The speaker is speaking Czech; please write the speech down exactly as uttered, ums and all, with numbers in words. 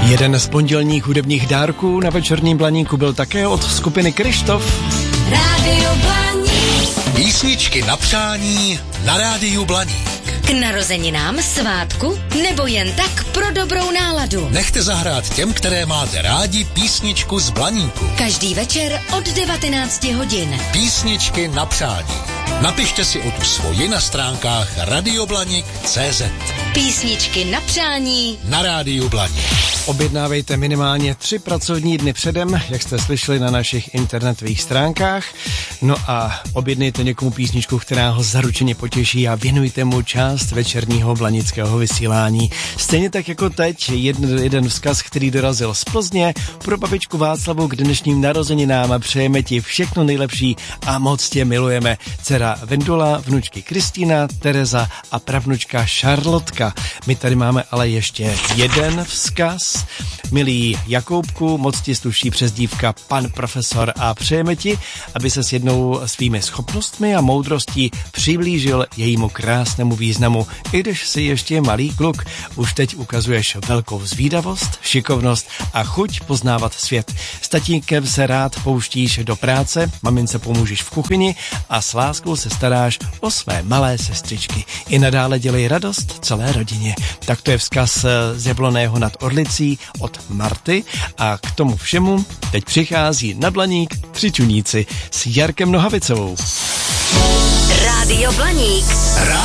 Jeden z pondělních hudebních dárků na večerním Blaníku byl také od skupiny Kryštof. Rádio Blaník. Písničky na přání na Rádiu Blaník. K narozeninám, svátku nebo jen tak pro dobrou náladu. Nechte zahrát těm, které máte rádi, písničku z Blaníku. Každý večer od devatenácti hodin. Písničky na přání. Napište si o tu svoji na stránkách radioblanik tečka cé zet. Písničky na přání na Rádiu Blaník. Objednávejte minimálně tři pracovní dny předem, jak jste slyšeli na našich internetových stránkách. No a objednejte někomu písničku, která ho zaručeně potěší a věnujte mu část večerního blanického vysílání. Stejně tak jako teď, jeden, jeden vzkaz, který dorazil z Plzně. Pro babičku Václavu k dnešním narozeninám přejeme ti všechno nejlepší a moc tě milujeme. Dcera Vendula, vnučky Kristýna, Tereza a pravnučka Šarlotka. My tady máme ale ještě jeden vzkaz. Milý Jakoubku, moc ti sluší přezdívka pan profesor a přejeme ti, aby se s jednou svými schopnostmi a moudrostí přiblížil jejímu krásnému významu. I když jsi ještě malý kluk, už teď ukazuješ velkou zvídavost, šikovnost a chuť poznávat svět. S tatínkem se rád pouštíš do práce, mamince pomůžeš v kuchyni a s láskou se staráš o své malé sestřičky. I nadále dělej radost celé rodině. Tak to je vzkaz z Jabloného nad Orlicí od Marty a k tomu všemu teď přichází na Blaník tři čuníci s Jarkem Nohavicovou. Rádio Blaník.